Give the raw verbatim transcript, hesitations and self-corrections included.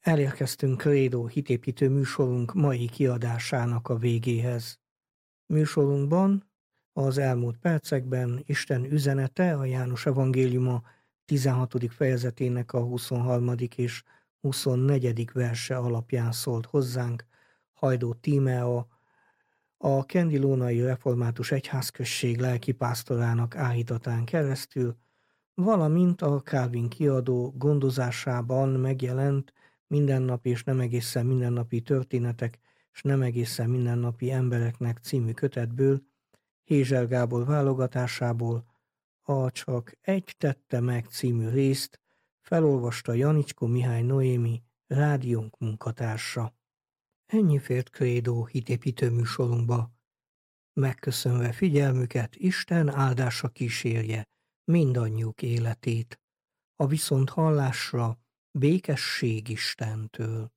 Elérkeztünk Credo hitépítő műsorunk mai kiadásának a végéhez. Műsorunkban az elmúlt percekben Isten üzenete, a János evangéliuma tizenhatodik fejezetének a huszonharmadik és huszonnegyedik verse alapján szólt hozzánk Hajdó Tímea, a Kendilónai Református Egyházközség lelkipásztorának áhítatán keresztül, valamint a Calvin kiadó gondozásában megjelent Mindennapi és nem egészen mindennapi történetek és nem egészen mindennapi embereknek című kötetből, Hézser Gábor válogatásából a Csak egy tette meg című részt felolvasta Janicskó Mihály Noémi, rádiónk munkatársa. Ennyi fért Credo hitépítő műsorunkba. Megköszönve figyelmüket, Isten áldása kísérje mindannyiuk életét. A viszonthallásra békesség Istentől.